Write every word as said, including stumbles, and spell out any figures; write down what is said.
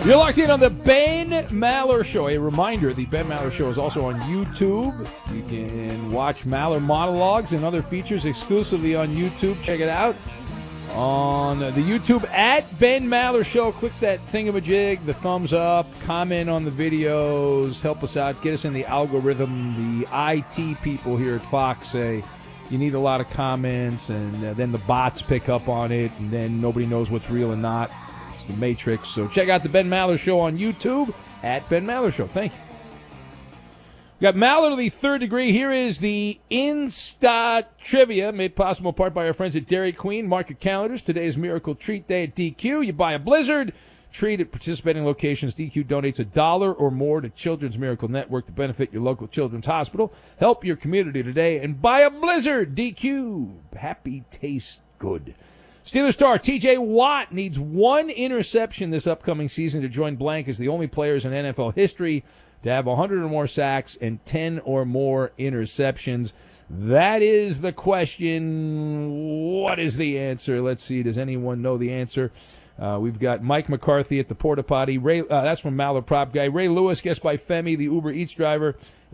You're locked in on the Ben Maller Show. A reminder, the Ben Maller Show is also on YouTube. You can watch Maller monologues and other features exclusively on YouTube. Check it out. On the YouTube at Ben Maller Show, click that thingamajig, the thumbs up, comment on the videos, help us out, get us in the algorithm. The I T people here at Fox say you need a lot of comments, and uh, then the bots pick up on it, and then nobody knows what's real and not. It's the Matrix. So check out the Ben Maller Show on YouTube at Ben Maller Show. Thank you. We got Maller to the third degree. Here is the Insta Trivia, made possible in part by our friends at Dairy Queen. Mark your calendars. Today's Miracle Treat Day at D Q. You buy a Blizzard treat at participating locations. D Q donates a dollar or more to Children's Miracle Network to benefit your local children's hospital. Help your community today and buy a Blizzard. D Q. Happy taste good. Steelers star T J Watt needs one interception this upcoming season to join blank as the only players in N F L history to have one hundred or more sacks and ten or more interceptions. That is the question. What is the answer? Let's see. Does anyone know the answer? Uh, we've got Mike McCarthy at the Porta Potty. Ray, uh, that's from Maller Prop Guy. Ray Lewis, guest by Femi, the Uber Eats driver.